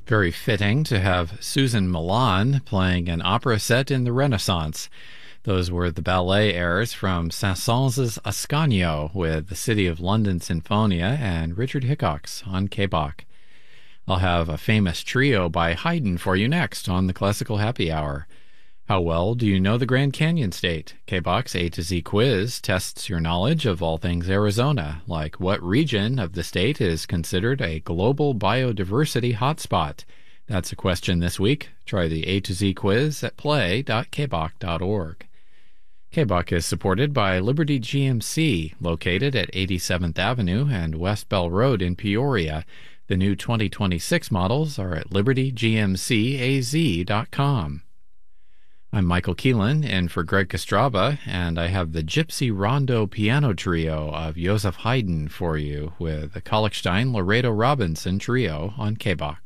Very fitting to have Susan Milan playing an opera set in the Renaissance. Those were the ballet airs from Saint-Saëns' Ascanio with the City of London Sinfonia and Richard Hickox on K-Bach. I'll have a famous trio by Haydn for you next on the Classical Happy Hour. How well do you know the Grand Canyon State? K-Bach's A to Z quiz tests your knowledge of all things Arizona, like what region of the state is considered a global biodiversity hotspot. That's a question this week. Try the A to Z quiz at play.kbach.org. K-Bach is supported by Liberty GMC, located at 87th Avenue and West Bell Road in Peoria. The new 2026 models are at libertygmcaz.com. I'm Michael Keelan, in for Greg Kostrava, and I have the Gypsy Rondo Piano Trio of Joseph Haydn for you with the Kalkstein Laredo Robinson Trio on K-Bach.